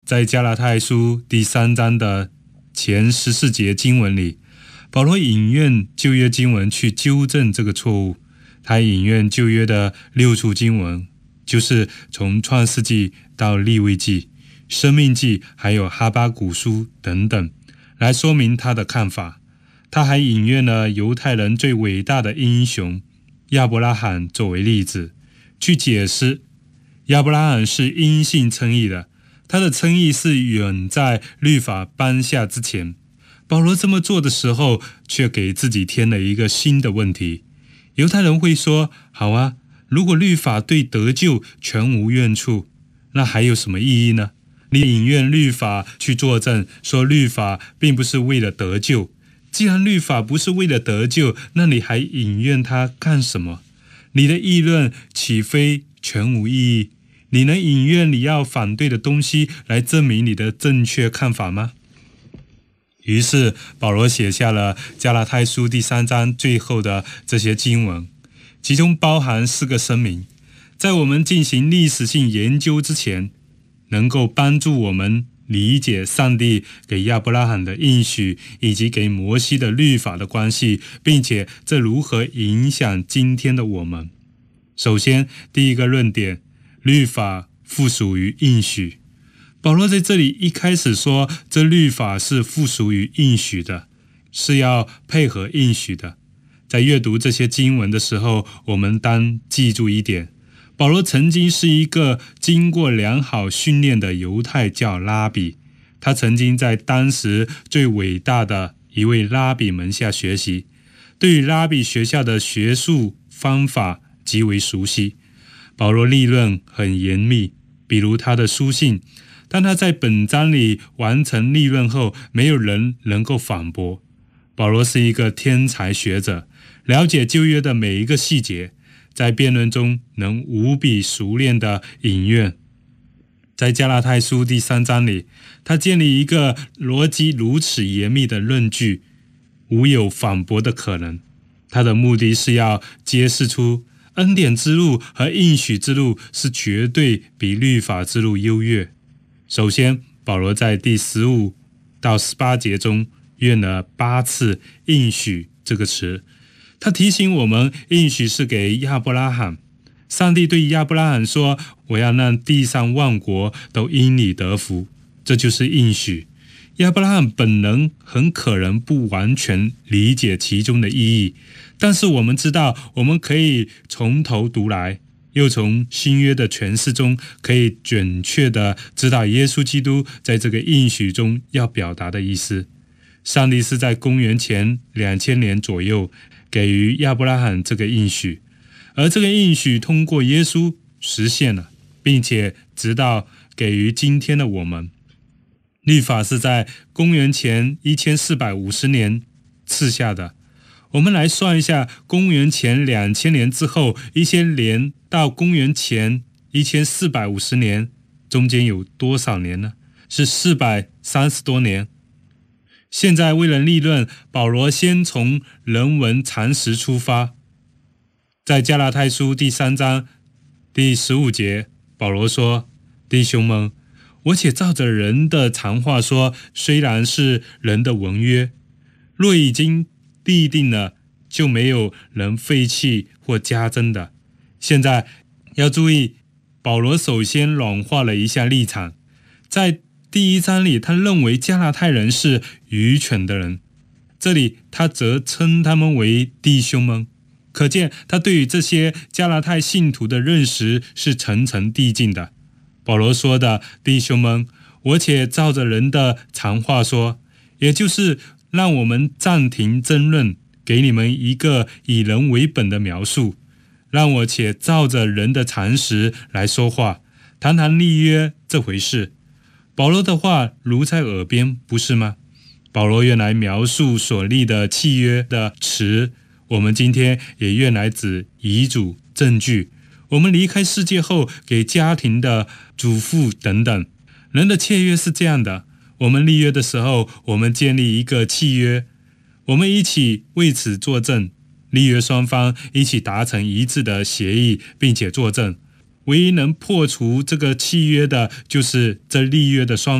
在加拉太书第3章的前14节经文里，保罗引用旧约经文去纠正这个错误。他引用旧约的6处经文，就是从创世纪到利未记、申命记还有哈巴谷书等等，来说明他的看法。他还引用了犹太人最伟大的英雄亚伯拉罕作为例子，去解释亚伯拉罕是因信称义的，他的称义是远在律法颁下之前。保罗这么做的时候，却给自己添了一个新的问题。犹太人会说，好啊，如果律法对得救全无用处，那还有什么意义呢？你引用律法去作证，说律法并不是为了得救。既然律法不是为了得救，那你还引用它干什么？你的议论岂非全无意义？你能引用你要反对的东西来证明你的正确看法吗？于是保罗写下了加拉太书第3章最后的这些经文，其中包含4个声明，在我们进行历史性研究之前，能够帮助我们理解上帝给亚伯拉罕的应许以及给摩西的律法的关系，并且这如何影响今天的我们。首先，第一个论点，律法附属于应许。保罗在这里一开始说，这律法是附属于应许的，是要配合应许的。在阅读这些经文的时候，我们当记住一点，保罗曾经是一个经过良好训练的犹太教拉比，他曾经在当时最伟大的一位拉比门下学习，对于拉比学校的学术方法极为熟悉。保罗立论很严密，比如他的书信，当他在本章里完成立论后，没有人能够反驳。保罗是一个天才学者，了解旧约的每一个细节，在辩论中能无比熟练地引用。在加拉太书第3章里，他建立一个逻辑如此严密的论据，无有反驳的可能。他的目的是要揭示出恩典之路和应许之路是绝对比律法之路优越。首先，保罗在第15到18节中用了8次应许这个词，他提醒我们，应许是给亚伯拉罕。上帝对亚伯拉罕说，我要让地上万国都因你得福，这就是应许。亚伯拉罕本人很可能不完全理解其中的意义，但是我们知道，我们可以从头读来，又从新约的诠释中可以准确地知道耶稣基督在这个应许中要表达的意思。上帝是在公元前2000年左右给予亚伯拉罕这个应许，而这个应许通过耶稣实现了，并且直到给予今天的我们。律法是在公元前1450年赐下的。我们来算一下，公元前2000年之后一些年到公元前1450年，中间有多少年呢？是430多年。现在为了立论，保罗先从人文常识出发。在加拉太书第3章第15节，保罗说，弟兄们，我且照着人的常话说，虽然是人的文约，若已经立定了，就没有人废弃或加增的。现在要注意，保罗首先软化了一下立场。在第1章里，他认为加拉太人是愚蠢的人，这里他则称他们为弟兄们，可见他对于这些加拉太信徒的认识是层层递进的。保罗说的弟兄们，我且照着人的常话说，也就是让我们暂停争论，给你们一个以人为本的描述，让我且照着人的常识来说话，谈谈立约这回事。保罗的话如在耳边，不是吗？保罗原来描述所立的契约的词，我们今天也原来指遗嘱、证据，我们离开世界后给家庭的嘱咐等等。人的契约是这样的，我们立约的时候，我们建立一个契约，我们一起为此作证，立约双方一起达成一致的协议，并且作证。唯一能破除这个契约的，就是这立约的双